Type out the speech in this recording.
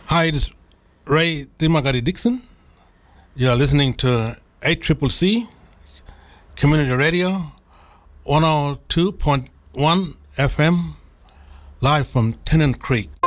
Hi, this is Ray Dimagari Dixon. You're listening to ACCC Community Radio 102.1 FM live from Tennant Creek.